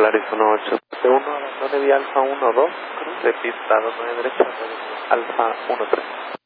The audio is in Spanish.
Arizona 871, abandone vía Alfa 12, cruce pista 29 derecha, Alfa 13.